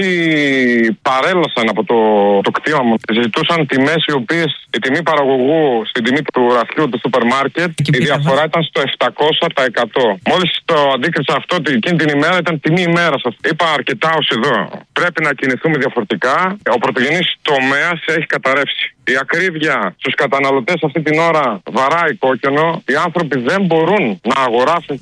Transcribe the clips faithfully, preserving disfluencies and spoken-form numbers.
όσοι παρέλασαν από το, το κτήμα μου ζητούσαν τιμές οι οποίες η τιμή παραγωγού στην τιμή του ραφιού του σούπερ μάρκετ η διαφορά ήταν στο επτακόσια τοις εκατό. Μόλις το αντίκρισα αυτό ότι εκείνη την ημέρα ήταν τιμή ημέρας. Είπα αρκετά ως εδώ. Πρέπει να κινηθούμε διαφορετικά. Ο πρωτογενής τομέας έχει καταρρεύσει. Η ακρίβεια στους καταναλωτές αυτή την ώρα βαράει κόκκινο. Οι άνθρωποι δεν μπορούν να αγοράσουν.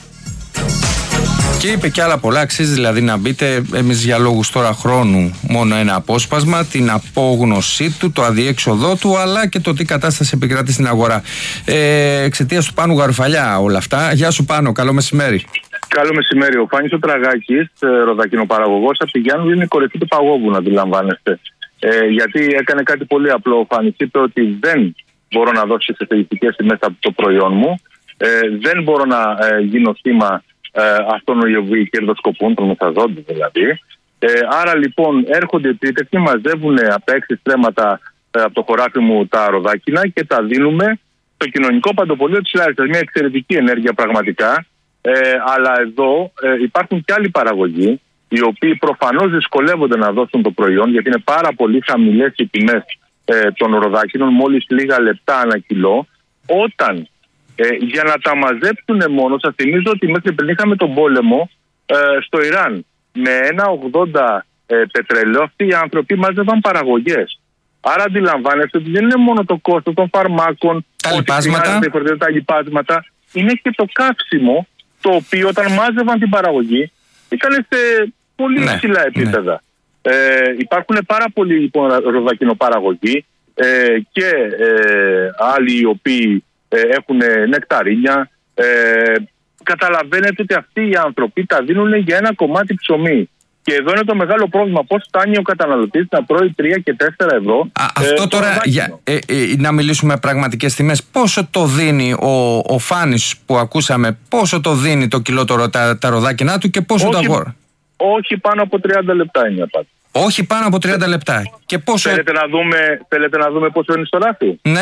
Και είπε και άλλα πολλά, αξίζει δηλαδή να μπείτε. Εμείς για λόγους τώρα χρόνου μόνο ένα απόσπασμα, την απόγνωσή του, το αδιέξοδό του, αλλά και το τι κατάσταση επικρατεί στην αγορά. Ε, εξαιτίας του Πάνου Γαρουφαλιά όλα αυτά. Γεια σου Πάνο, καλό μεσημέρι. Καλό μεσημέρι. Ο Φάνης ο Τραγάκης, ροδακινοπαραγωγός από τη Γιάννου, είναι η κορυφή του παγόβου, να αντιλαμβάνεστε. Ε, γιατί έκανε κάτι πολύ απλό. Ο Φάνης είπε ότι δεν μπορώ να δώσω εξελικτικές τιμές από το προϊόν μου, ε, δεν μπορώ να ε, γίνω θύμα ε, αυτών οι κερδοσκοπούν, των μεσαζόντων δηλαδή. Ε, άρα λοιπόν έρχονται οι επίτευξοι, μαζεύουν από έξι στρέμματα ε, από το χωράφι μου τα ροδάκινα και τα δίνουμε στο κοινωνικό παντοπολείο της Λάρισας. Μια εξαιρετική ενέργεια πραγματικά. Ε, αλλά εδώ ε, υπάρχουν και άλλοι παραγωγοί, οι οποίοι προφανώς δυσκολεύονται να δώσουν το προϊόν, γιατί είναι πάρα πολύ χαμηλές οι τιμές ε, των ροδάκινων, μόλις λίγα λεπτά ανά κιλό. Όταν ε, για να τα μαζέψουν μόνο, σας θυμίζω ότι μέχρι πριν είχαμε τον πόλεμο ε, στο Ιράν, με ένα ογδόντα ε, πετρέλαιο, αυτοί οι άνθρωποι μάζευαν παραγωγές. Άρα αντιλαμβάνεστε ότι δεν είναι μόνο το κόστος των φαρμάκων, τα λιπάσματα, τα λιπάσματα, είναι και το καύσιμο, το οποίο όταν μάζευαν την παραγωγή ήταν σε πολύ ναι, υψηλά επίπεδα. Ναι. Ε, υπάρχουν πάρα πολλοί λοιπόν ροδακινοπαραγωγοί ε, και ε, άλλοι οι οποίοι ε, έχουν νεκταρίνια. Ε, καταλαβαίνετε ότι αυτοί οι άνθρωποι τα δίνουν για ένα κομμάτι ψωμί. Και εδώ είναι το μεγάλο πρόβλημα. Πώς φτάνει ο καταναλωτής να τρώει τρία και τέσσερα ευρώ. Α, αυτό ε, τώρα, για, ε, ε, να μιλήσουμε πραγματικές τιμές. Πόσο το δίνει ο, ο Φάνης που ακούσαμε, πόσο το δίνει το κιλό το, τα, τα ροδάκινά του και πόσο όχι, το αγορά? Όχι πάνω από τριάντα λεπτά είναι η απάντηση. Όχι πάνω από τριάντα λεπτά. Και πόσο... θέλετε, να δούμε, θέλετε να δούμε πόσο είναι στο ράφι? Ναι.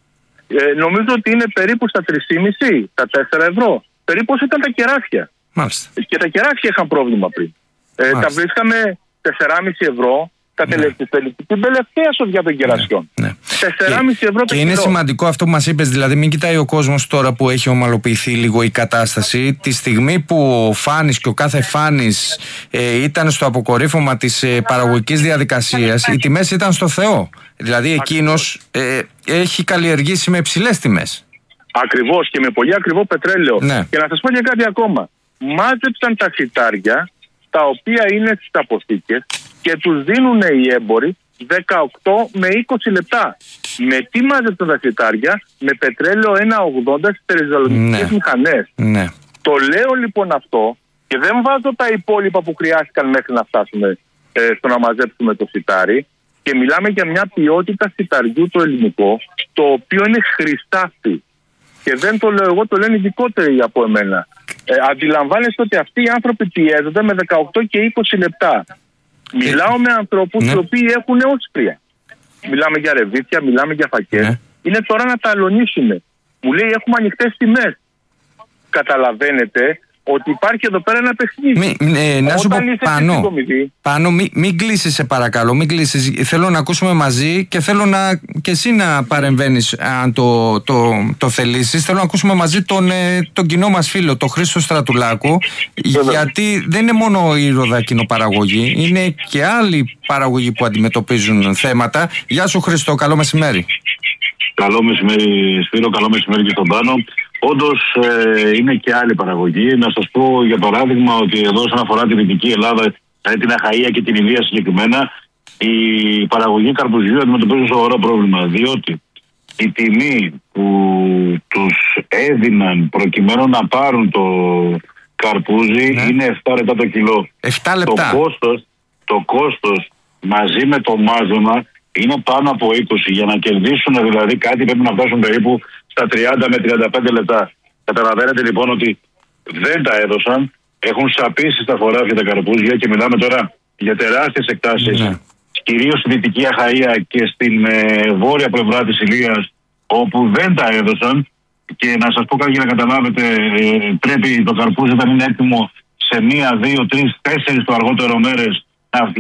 Ε, νομίζω ότι είναι περίπου στα τρία και μισό, τα τέσσερα ευρώ. Περίπου όσο ήταν τα κεράσια. Μάλιστα. Και τα κεράσια είχαν πρόβλημα πριν. Ε, τα βρίσκαμε τέσσερα και μισό ευρώ τα ναι. τελευταία, την τελευταία σοδιά των κερασιών. Ναι. Ναι. τέσσερα και μισό ευρώ το Και κιλό. είναι σημαντικό αυτό που μας είπες, δηλαδή μην κοιτάει ο κόσμος τώρα που έχει ομαλοποιηθεί λίγο η κατάσταση. Τη στιγμή που ο Φάνης και ο κάθε Φάνης ε, ήταν στο αποκορύφωμα της ε, παραγωγικής διαδικασίας, οι τιμές ήταν στο Θεό. Δηλαδή εκείνος ε, έχει καλλιεργήσει με υψηλές τιμές. Ακριβώς, και με πολύ ακριβό πετρέλαιο. Ναι. Και να σας πω και κάτι ακόμα. Μάζεψαν τα σιτάρια, τα οποία είναι στις αποθήκες, και τους δίνουν οι έμποροι δεκαοκτώ με είκοσι λεπτά. Με τι μάζεψαν τα σιτάρια? Με πετρέλαιο ένα ογδόντα στις περιζαλλοντικές ναι. μηχανές. Ναι. Το λέω λοιπόν αυτό και δεν βάζω τα υπόλοιπα που χρειάστηκαν μέχρι να φτάσουμε ε, στο να μαζέψουμε το σιτάρι, και μιλάμε για μια ποιότητα σιταριού το ελληνικό, το οποίο είναι χρυσάφι. Και δεν το λέω εγώ, το λένε ειδικότεροι από εμένα. Ε, αντιλαμβάνεστε ότι αυτοί οι άνθρωποι πιέζονται με δεκαοκτώ και είκοσι λεπτά. Μιλάω με ανθρώπους ναι. οι οποίοι έχουν όσπρια. Μιλάμε για ρεβίθια, μιλάμε για φακές. Ναι. Είναι τώρα να τα αλωνίσουμε. Μου λέει έχουμε ανοιχτές τιμές. Καταλαβαίνετε ότι υπάρχει εδώ πέρα ένα παιχνίδι. Μη, ε, να σου πω πάνω, πάνω μην μη κλείσεις σε παρακαλώ, μην κλείσεις. Θέλω να ακούσουμε μαζί και θέλω να, και εσύ να παρεμβαίνεις αν το, το, το θελήσεις. Θέλω να ακούσουμε μαζί τον, τον κοινό μας φίλο, τον Χρήστο Στρατουλάκου, γιατί δεν είναι μόνο η ροδακινοπαραγωγή, είναι και άλλοι παραγωγοί που αντιμετωπίζουν θέματα. Γεια σου Χρήστο, καλό μεσημέρι. Καλό μεσημέρι Σπύρο, καλό μεσημέρι και στον Πάνο. Όντως ε, είναι και άλλη παραγωγή. Να σας πω για παράδειγμα ότι εδώ όσον αφορά τη Δυτική Ελλάδα, δηλαδή την Αχαΐα και την Ιδία συγκεκριμένα, η παραγωγή καρπουζιού αντιμετωπίζουν σοβαρό πρόβλημα. Διότι η τιμή που τους έδιναν προκειμένου να πάρουν το καρπούζι ναι. είναι επτά λεπτά το κιλό. επτά λεπτά. Το κόστος, το κόστος μαζί με το μάζωμα είναι πάνω από είκοσι. Για να κερδίσουν δηλαδή κάτι πρέπει να φτάσουν περίπου στα τριάντα με τριάντα πέντε λεπτά. Καταλαβαίνετε λοιπόν ότι δεν τα έδωσαν. Έχουν σαπίσει στα χωράφια τα καρπούζια και μιλάμε τώρα για τεράστιες εκτάσεις. Ναι. Κυρίως στη Δυτική Αχαΐα και στην ε, βόρεια πλευρά της Ηλίας, όπου δεν τα έδωσαν. Και να σας πω κάτι για να καταλάβετε, ε, πρέπει το καρπούζι όταν είναι έτοιμο σε μία, δύο, τρεις, τέσσερις το αργότερο μέρες να